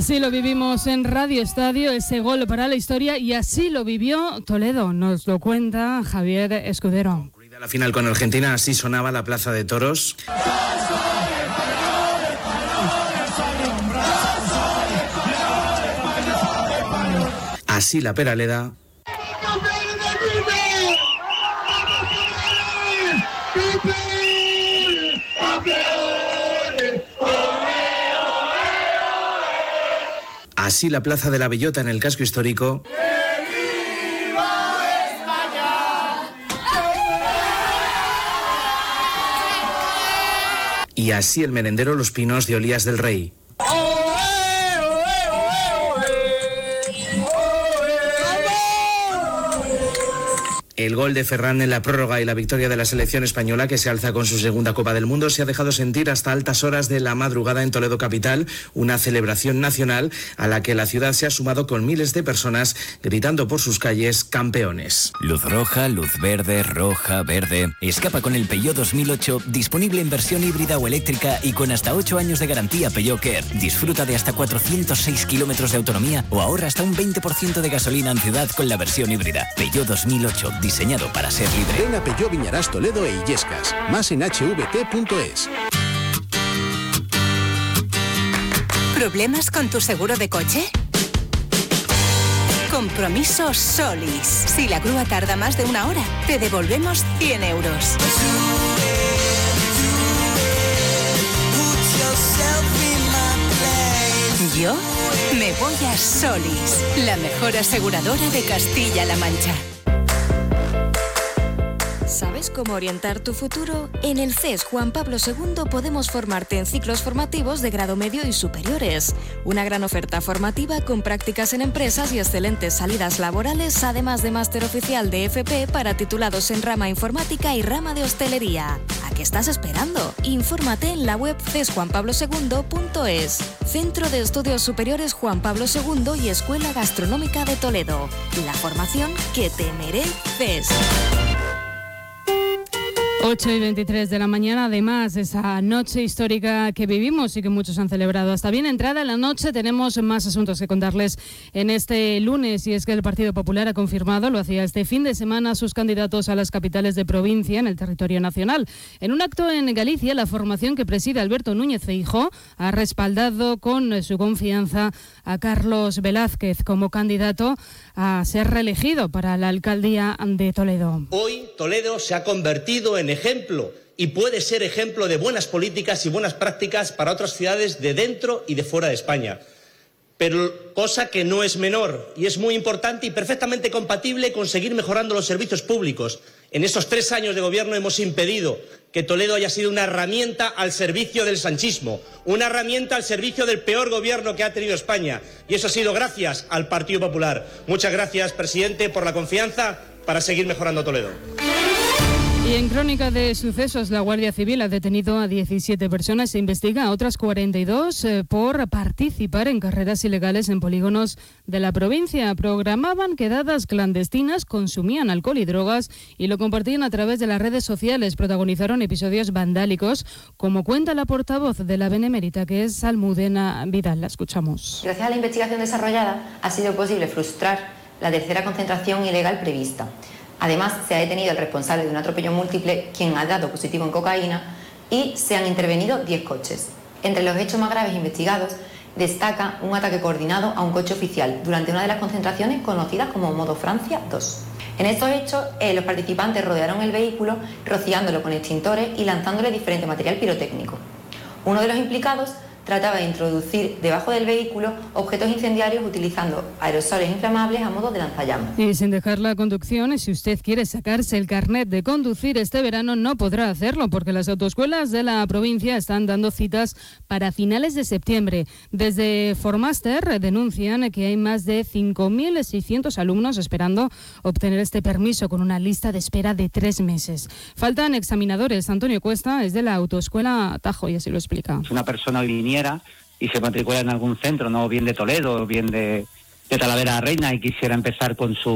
Así lo vivimos en Radio Estadio, ese gol para la historia, y así lo vivió Toledo. Nos lo cuenta Javier Escudero. La final con Argentina, así sonaba la Plaza de Toros. Así la Peraleda. Así la Plaza de la Bellota en el casco histórico. Y así el merendero Los Pinos de Olías del Rey. El gol de Ferran en la prórroga y la victoria de la selección española, que se alza con su segunda Copa del Mundo, se ha dejado sentir hasta altas horas de la madrugada en Toledo capital, una celebración nacional a la que la ciudad se ha sumado con miles de personas gritando por sus calles campeones. Luz roja, luz verde, roja, verde. Escapa con el Peugeot 2008, disponible en versión híbrida o eléctrica y con hasta 8 años de garantía Peugeot Care. Disfruta de hasta 406 kilómetros de autonomía o ahorra hasta un 20% de gasolina en ciudad con la versión híbrida. Peugeot 2008, diseñado para ser libre. Ven a Peugeot Viñarás Toledo e Illescas. Más en hvt.es. ¿Problemas con tu seguro de coche? Compromiso Solis. Si la grúa tarda más de 1 hora, te devolvemos 100 euros. Yo me voy a Solis, la mejor aseguradora de Castilla-La Mancha. ¿Sabes cómo orientar tu futuro? En el CES Juan Pablo II podemos formarte en ciclos formativos de grado medio y superiores. Una gran oferta formativa con prácticas en empresas y excelentes salidas laborales, además de máster oficial de FP para titulados en rama informática y rama de hostelería. ¿A qué estás esperando? Infórmate en la web cesjuanpablo2.es. Centro de Estudios Superiores Juan Pablo II y Escuela Gastronómica de Toledo. La formación que te mereces. 8:23 de la mañana, además, esa noche histórica que vivimos y que muchos han celebrado. Hasta bien entrada la noche tenemos más asuntos que contarles en este lunes, y es que el Partido Popular ha confirmado, lo hacía este fin de semana, sus candidatos a las capitales de provincia en el territorio nacional. En un acto en Galicia, la formación que preside Alberto Núñez Feijóo ha respaldado con su confianza a Carlos Velázquez como candidato a ser reelegido para la alcaldía de Toledo. Hoy Toledo se ha convertido en ejemplo y puede ser ejemplo de buenas políticas y buenas prácticas para otras ciudades de dentro y de fuera de España. Pero cosa que no es menor y es muy importante y perfectamente compatible con seguir mejorando los servicios públicos. En estos 3 años de gobierno hemos impedido que Toledo haya sido una herramienta al servicio del sanchismo, una herramienta al servicio del peor gobierno que ha tenido España. Y eso ha sido gracias al Partido Popular. Muchas gracias, presidente, por la confianza para seguir mejorando Toledo. Y en crónica de sucesos, la Guardia Civil ha detenido a 17 personas e investiga a otras 42 por participar en carreras ilegales en polígonos de la provincia. Programaban quedadas clandestinas, consumían alcohol y drogas y lo compartían a través de las redes sociales. Protagonizaron episodios vandálicos, como cuenta la portavoz de la Benemérita, que es Almudena Vidal. La escuchamos. Gracias a la investigación desarrollada ha sido posible frustrar la tercera concentración ilegal prevista. Además, se ha detenido al responsable de un atropello múltiple, quien ha dado positivo en cocaína, y se han intervenido 10 coches. Entre los hechos más graves investigados, destaca un ataque coordinado a un coche oficial durante una de las concentraciones conocidas como Modo Francia 2. En estos hechos, los participantes rodearon el vehículo, rociándolo con extintores y lanzándole diferente material pirotécnico. Uno de los implicados trataba de introducir debajo del vehículo objetos incendiarios utilizando aerosoles inflamables a modo de lanzallamas. Y sin dejar la conducción, si usted quiere sacarse el carnet de conducir este verano, no podrá hacerlo porque las autoescuelas de la provincia están dando citas para finales de septiembre. Desde Formaster denuncian que hay más de 5.600 alumnos esperando obtener este permiso, con una lista de espera de 3 meses. Faltan examinadores. Antonio Cuesta es de la autoescuela Tajo y así lo explica. Una persona viniera y se matricula en algún centro, no bien de Toledo, bien de Talavera Reina, y quisiera empezar con su